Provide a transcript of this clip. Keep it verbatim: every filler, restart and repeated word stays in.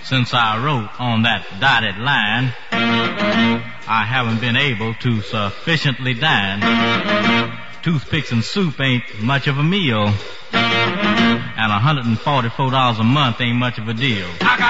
Since I wrote on that dotted line, I haven't been able to sufficiently dine. Toothpicks and soup ain't much of a meal, and one hundred forty-four dollars a month ain't much of a deal.